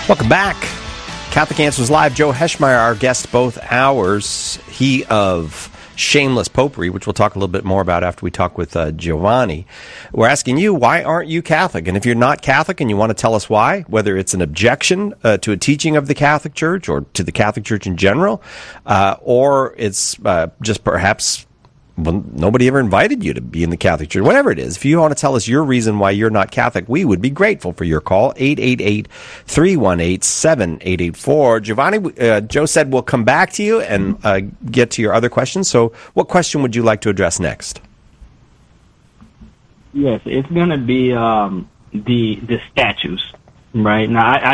Welcome back. Catholic Answers Live. Joe Heschmeyer, our guest both hours. He of Shameless Popery, which we'll talk a little bit more about after we talk with Giovanni. We're asking you, why aren't you Catholic? And if you're not Catholic and you want to tell us why, whether it's an objection to a teaching of the Catholic Church or to the Catholic Church in general, or it's just perhaps nobody ever invited you to be in the Catholic Church, whatever it is. If you want to tell us your reason why you're not Catholic, we would be grateful for your call, 888-318-7884. Giovanni, Joe said we'll come back to you and get to your other questions. So what question would you like to address next? Yes, it's going to be the statues, right? Now, I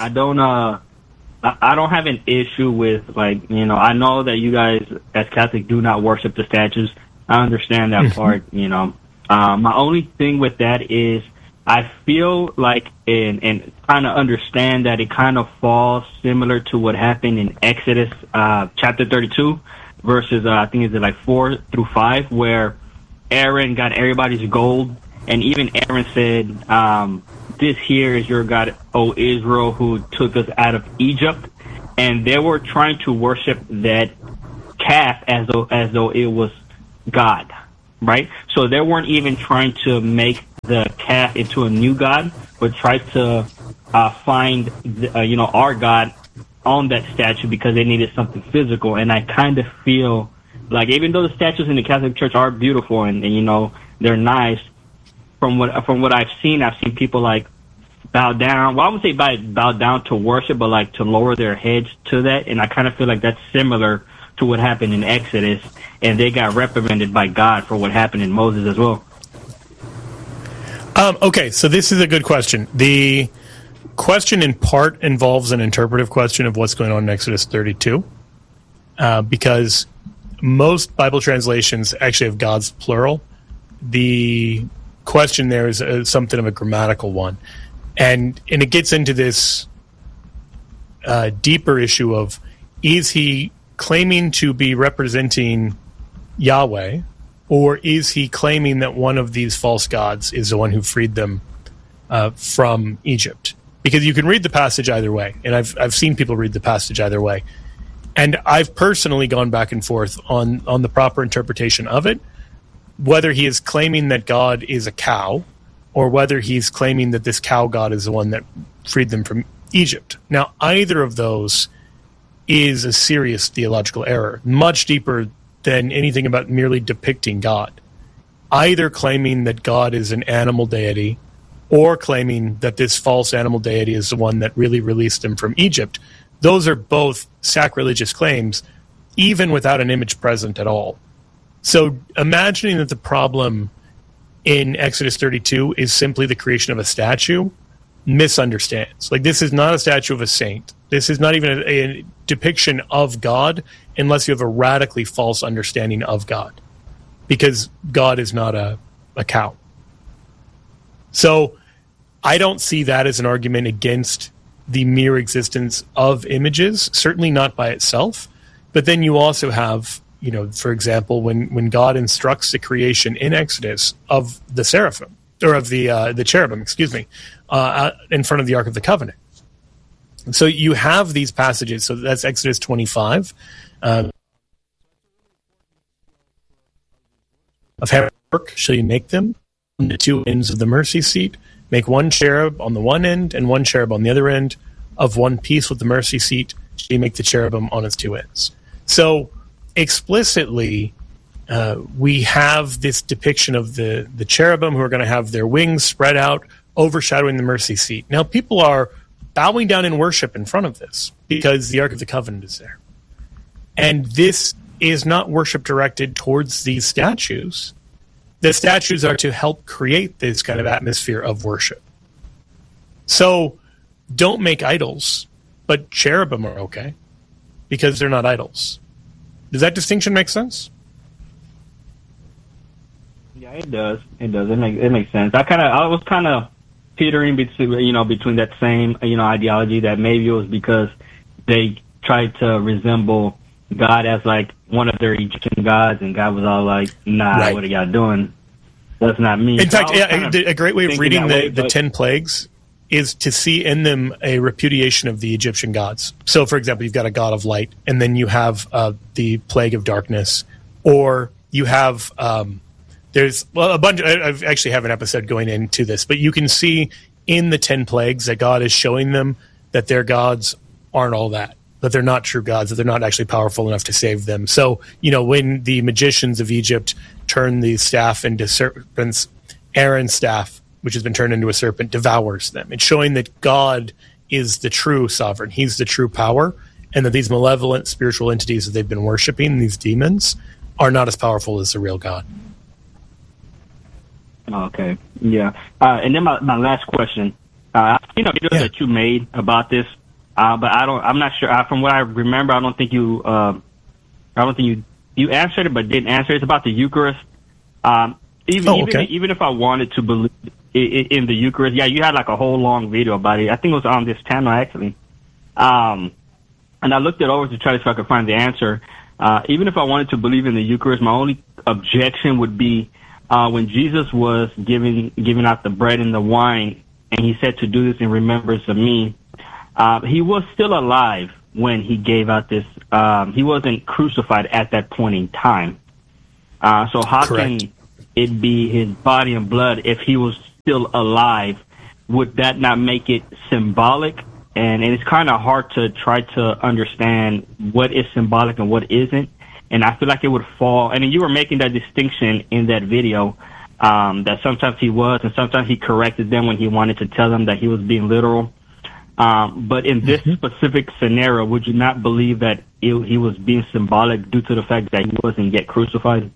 don't have an issue with, like, you know, I know that you guys as Catholic do not worship the statues. I understand that part, you know. My only thing with that is I feel like, and kind of understand that it kind of falls similar to what happened in Exodus chapter 32 verses, I think it's like 4 through 5, where Aaron got everybody's gold, and even Aaron said, this here is your God, O Israel, who took us out of Egypt. And they were trying to worship that calf as though it was God, right? So they weren't even trying to make the calf into a new God, but tried to find, our God on that statue because they needed something physical. And I kind of feel like, even though the statues in the Catholic Church are beautiful and you know, they're nice, from what I've seen people like bow down. Well, I wouldn't say bow down to worship, but like to lower their heads to that. And I kind of feel like that's similar to what happened in Exodus, and they got reprimanded by God for what happened in Moses as well. Okay, so this is a good question. The question in part involves an interpretive question of what's going on in Exodus 32, because most Bible translations actually have God's plural. The question there is something of a grammatical one, and it gets into this deeper issue of, is he claiming to be representing Yahweh, or is he claiming that one of these false gods is the one who freed them from Egypt? Because you can read the passage either way, and I've seen people read the passage either way, and I've personally gone back and forth on the proper interpretation of it, whether he is claiming that God is a cow, or whether he's claiming that this cow god is the one that freed them from Egypt. Now, either of those is a serious theological error, much deeper than anything about merely depicting God. Either claiming that God is an animal deity, or claiming that this false animal deity is the one that really released them from Egypt. Those are both sacrilegious claims, even without an image present at all. So imagining that the problem in Exodus 32 is simply the creation of a statue misunderstands. Like, this is not a statue of a saint. This is not even a depiction of God unless you have a radically false understanding of God, because God is not a cow. So I don't see that as an argument against the mere existence of images, certainly not by itself. But then you also have, you know, for example, when God instructs the creation in Exodus of the seraphim, or of the cherubim, in front of the Ark of the Covenant. So you have these passages. So that's Exodus 25. Of how work shall you make them on the two ends of the mercy seat? Make one cherub on the one end and one cherub on the other end. Of one piece with the mercy seat shall you make the cherubim on its two ends. So explicitly, we have this depiction of the cherubim who are going to have their wings spread out, overshadowing the mercy seat. Now, people are bowing down in worship in front of this because the Ark of the Covenant is there. And this is not worship directed towards these statues. The statues are to help create this kind of atmosphere of worship. So don't make idols, but cherubim are okay because they're not idols. Does that distinction make sense? Yeah, it does. It does. It makes sense. I was kind of teetering between that same ideology, that maybe it was because they tried to resemble God as like one of their Egyptian gods, and God was all like, "Nah, right. What are y'all doing? That's not me." In fact, a great way of reading the 10 plagues is to see in them a repudiation of the Egyptian gods. So, for example, you've got a god of light, and then you have the plague of darkness, or you have there's a bunch. I actually have an episode going into this, but you can see in the 10 plagues that God is showing them that their gods aren't all that they're not true gods, that they're not actually powerful enough to save them. So, when the magicians of Egypt turn the staff into serpents, Aaron's staff, which has been turned into a serpent, devours them. It's showing that God is the true sovereign. He's the true power, and that these malevolent spiritual entities that they've been worshiping, these demons, are not as powerful as the real God. Okay, yeah. And then my last question. Videos that you made about this, but I'm not sure. From what I remember, I don't think you answered it, but didn't answer it. It's about the Eucharist. Even if I wanted to believe in the Eucharist, you had like a whole long video about it. I think it was on this channel actually. And I looked it over to try to see if I could find the answer. Even if I wanted to believe in the Eucharist, my only objection would be when Jesus was giving out the bread and the wine, and he said to do this in remembrance of me. He was still alive when he gave out this. He wasn't crucified at that point in time. So how Correct. can it be his body and blood if he was still alive? Would that not make it symbolic? And it's kind of hard to try to understand what is symbolic and what isn't. And I feel like it would fall. And you were making that distinction in that video, that sometimes he was, and sometimes he corrected them when he wanted to tell them that he was being literal. But in this specific scenario, would you not believe that he was being symbolic due to the fact that he wasn't yet crucified?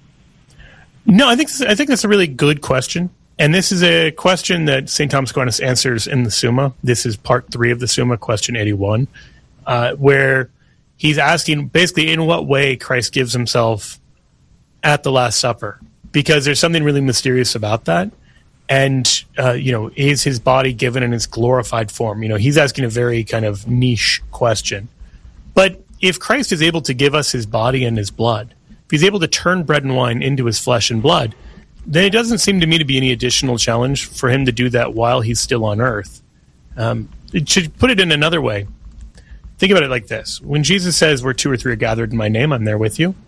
No, I think that's a really good question. And this is a question that St. Thomas Aquinas answers in the Summa. This is part 3 of the Summa, question 81, where he's asking basically in what way Christ gives himself at the Last Supper, because there's something really mysterious about that. And, is his body given in its glorified form? He's asking a very kind of niche question. But if Christ is able to give us his body and his blood, if he's able to turn bread and wine into his flesh and blood, then it doesn't seem to me to be any additional challenge for him to do that while he's still on earth. It should put it in another way. Think about it like this. When Jesus says, where 2 or 3 are gathered in my name, I'm there with you.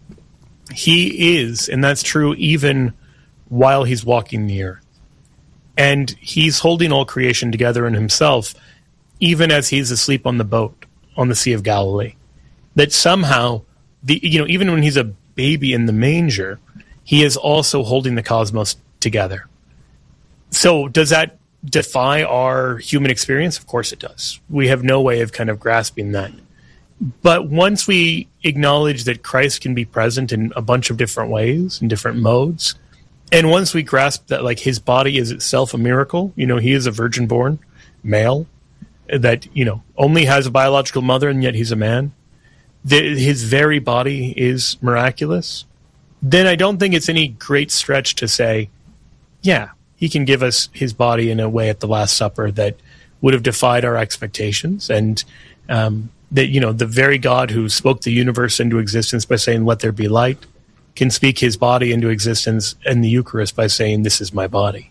He is, and that's true even while he's walking the earth. And he's holding all creation together in himself, even as he's asleep on the boat on the Sea of Galilee. That somehow, even when he's a baby in the manger, he is also holding the cosmos together. So does that defy our human experience? Of course it does. We have no way of kind of grasping that. But once we acknowledge that Christ can be present in a bunch of different ways, in different modes, and once we grasp that like his body is itself a miracle, he is a virgin-born male that, only has a biological mother and yet he's a man, his very body is miraculous, then I don't think it's any great stretch to say, he can give us his body in a way at the Last Supper that would have defied our expectations, and that, the very God who spoke the universe into existence by saying, let there be light, can speak his body into existence in the Eucharist by saying, this is my body.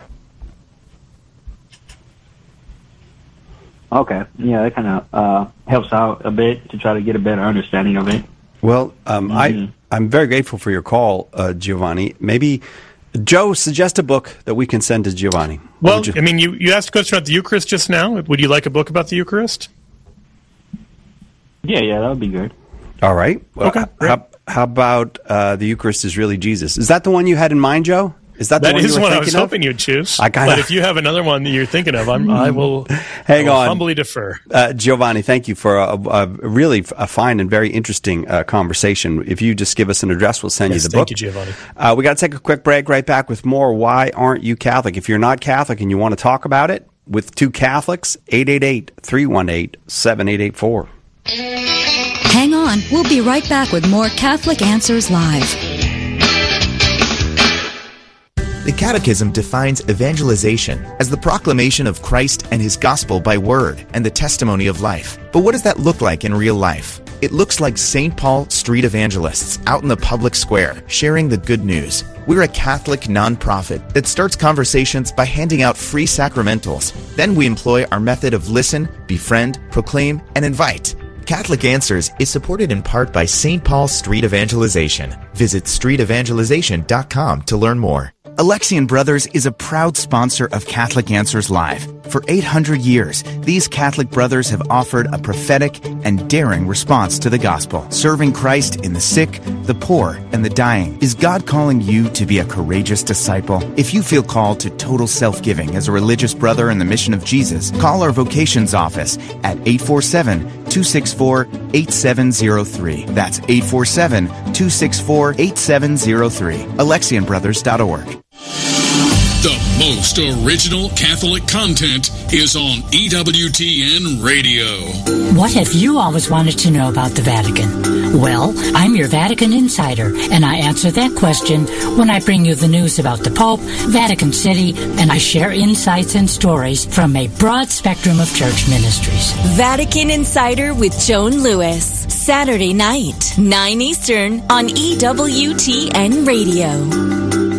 Okay. Yeah, that kind of helps out a bit to try to get a better understanding of it. Well, I'm very grateful for your call, Giovanni. Maybe, Joe, suggest a book that we can send to Giovanni. Well, you asked a question about the Eucharist just now. Would you like a book about the Eucharist? Yeah, that would be good. All right. Well, okay. How about The Eucharist is Really Jesus? Is that the one you had in mind, Joe? Is that the one you were thinking of? That is one I was hoping you'd choose. But if you have another one that you're thinking of, I will humbly defer. Giovanni, thank you for a really fine and very interesting conversation. If you just give us an address, we'll send you the book. Thank you, Giovanni. We got to take a quick break. Right back with more Why Aren't You Catholic? If you're not Catholic and you want to talk about it with 2 Catholics, 888-318-7884. Hang on. We'll be right back with more Catholic Answers Live. The Catechism defines evangelization as the proclamation of Christ and his gospel by word and the testimony of life. But what does that look like in real life? It looks like St. Paul street evangelists out in the public square sharing the good news. We're a Catholic nonprofit that starts conversations by handing out free sacramentals. Then we employ our method of listen, befriend, proclaim, and invite. Catholic Answers is supported in part by St. Paul Street Evangelization. Visit streetevangelization.com to learn more. Alexian Brothers is a proud sponsor of Catholic Answers Live. For 800 years, these Catholic brothers have offered a prophetic and daring response to the gospel, serving Christ in the sick, the poor, and the dying. Is God calling you to be a courageous disciple? If you feel called to total self-giving as a religious brother in the mission of Jesus, call our vocations office at 847-264-8703. That's 847-264-8703. AlexianBrothers.org. The most original Catholic content is on EWTN Radio. What have you always wanted to know about the Vatican? Well, I'm your Vatican insider, and I answer that question when I bring you the news about the Pope, Vatican City, and I share insights and stories from a broad spectrum of church ministries. Vatican Insider with Joan Lewis, Saturday night, 9 Eastern on EWTN Radio.